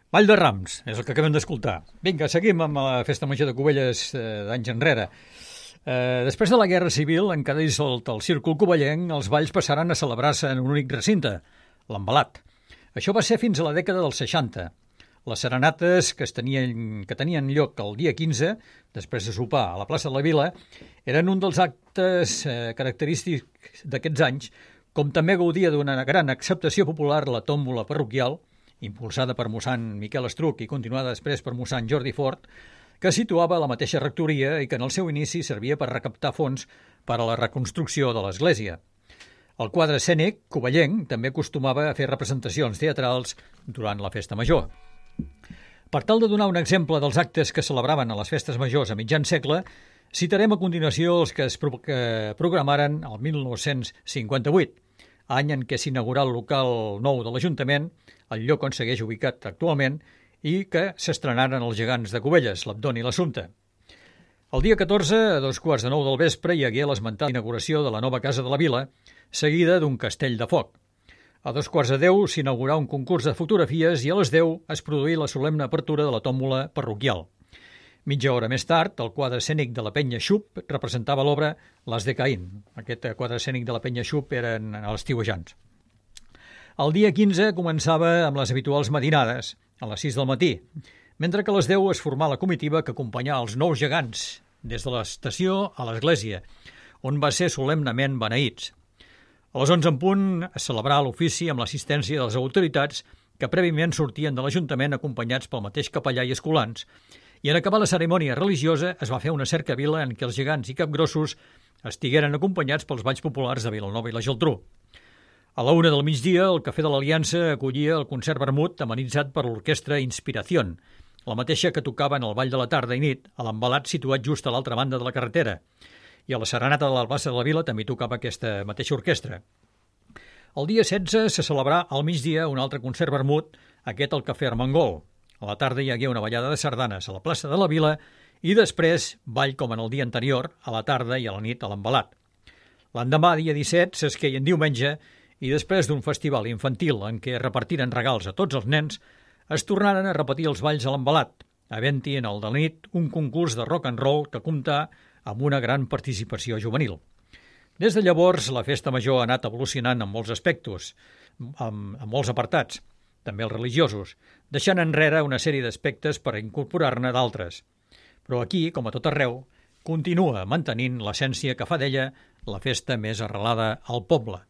Vall de Rams, és el que acabem d'escoltar. Vinga, seguim amb la Festa Major de Cubelles d'anys enrere. Després de la Guerra Civil, en quedar dissolt el círcul covellenc, els balls passaren a celebrar-se en un únic recinte, l'Envelat. Això va ser fins a la dècada dels 60. Les serenates que tenien lloc el dia 15, després de sopar a la plaça de la Vila, eren un dels actes característics d'aquests anys, com també gaudia d'una gran acceptació popular la tòmbola parroquial, impulsada per mossèn Miquel Estruc i continuada després per mossèn Jordi Fort, que situava a la mateixa rectoria i que en el seu inici servia per recaptar fons per a la reconstrucció de l'església. El quadre escènic covellenc també acostumava a fer representacions teatrals durant la festa major. Per tal de donar un exemple dels actes que celebraven a les festes majors a mitjan segle, citarem a continuació els que es programaren el 1958, any en què s'inaugurà el local nou de l'Ajuntament, el lloc on segueix ubicat actualment, i que s'estrenaren els gegants de Cubelles, l'Abdon i l'Assumpte. El dia 14, a 2:15 del vespre, hi hagué l'esmentada inauguració de la nova Casa de la Vila, seguida d'un castell de foc. A 2:15 s'inaugurà un concurs de fotografies i a les 10 es produí la solemne apertura de la tòmbola parroquial. Mitja hora més tard, el quadre escènic de la Penya Xup representava l'obra Les de Caín. Aquest quadre escènic de la Penya Xup eren els tiuejants. El dia 15 començava amb les habituals matinades, a les 6 del matí, mentre que a les 10 es formà la comitiva que acompanyà els nous gegants des de l'estació a l'església, on va ser solemnement beneïts. A les 11 en punt es celebrà l'ofici amb l'assistència de les autoritats que prèviament sortien de l'Ajuntament acompanyats pel mateix capellà i escolans, i en acabar la cerimònia religiosa es va fer una cercavila en què els gegants i capgrossos estigueren acompanyats pels balls populars de Vilanova i la Geltrú. A la 1 del migdia, el Cafè de l'Aliança acollia el concert vermut amenitzat per l'orquestra Inspiración, la mateixa que tocava en el ball de la tarda i nit a l'Envelat situat just a l'altra banda de la carretera, i a la serenata de la plaça de la Vila també tocava aquesta mateixa orquestra. El dia 16 se celebrà al migdia un altre concert vermut, aquest al Cafè Armengol. A la tarda hi hagué una ballada de sardanes a la plaça de la Vila i després ball com en el dia anterior, a la tarda i a la nit a l'Envelat. L'endemà, dia 17, s'esqueia en diumenge i després d'un festival infantil en què repartiren regals a tots els nens, es tornaren a repetir els balls a l'Envelat, havent-hi en el de la nit un concurs de rock and roll que comptà amb una gran participació juvenil. Des de llavors, la festa major ha anat evolucionant en molts aspectes, en molts apartats, també els religiosos, deixant enrere una sèrie d'aspectes per incorporar-ne d'altres. Però aquí, com a tot arreu, continua mantenint l'essència que fa d'ella la festa més arrelada al poble.